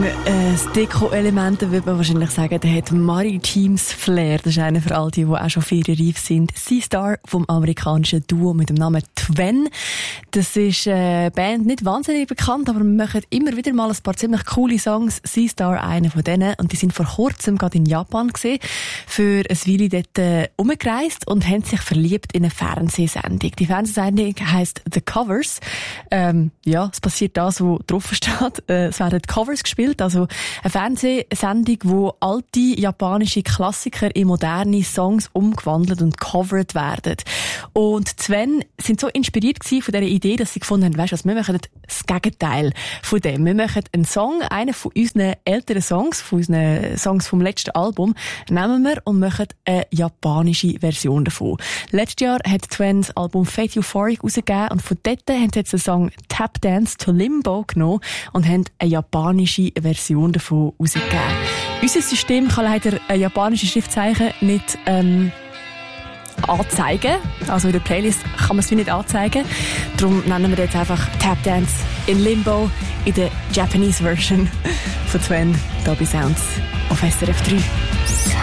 Song das Deko-Element, würde man wahrscheinlich sagen, der hat maritimes Flair. Das ist einer für all die auch schon ferienreif sind. Seastar vom amerikanischen Duo mit dem Namen Twen. Das ist eine Band, nicht wahnsinnig bekannt, aber wir machen immer wieder mal ein paar ziemlich coole Songs. Seastar, einer von denen. Und die sind vor kurzem gerade in Japan gewesen, für eine Weile dort umgereist und haben sich verliebt in eine Fernsehsendung. Die Fernsehsendung heisst The Covers. Es passiert das, was drauf steht. Es werden Covers gespielt, also eine Fernsehsendung, wo alte japanische Klassiker in moderne Songs umgewandelt und covered werden. Und Twen sind so inspiriert gewesen von dieser Idee, dass sie gefunden haben, wir machen das Gegenteil von dem. Wir machen einen Song, einen von unseren älteren Songs, von unseren Songs vom letzten Album, nehmen wir und machen eine japanische Version davon. Letztes Jahr hat Twen das Album Fate Euphoric rausgegeben und von dort haben sie jetzt den Song Tap Dance to Limbo genommen und haben eine japanische Version davon rausgegeben. Unser System kann leider japanische Schriftzeichen nicht anzeigen. Also in der Playlist kann man es nicht anzeigen. Darum nennen wir jetzt einfach Tap Dance in Limbo in der Japanese Version von Twen, da bei Sounds auf SRF 3.